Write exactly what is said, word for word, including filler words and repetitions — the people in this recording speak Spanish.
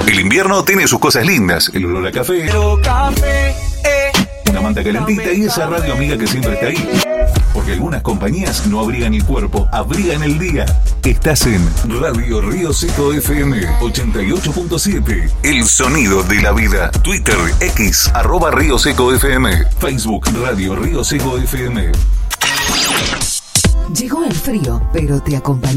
El invierno tiene sus cosas lindas, el olor a café, Pero café, eh, una manta calentita y esa radio amiga que siempre está ahí. Porque algunas compañías no abrigan el cuerpo, abrigan el día. Estás en Radio Río Seco F M ochenta y ocho punto siete. El sonido de la vida. Twitter, X, arroba Río Seco F M. Facebook, Radio Río Seco F M. Llegó el frío, pero te acompañó.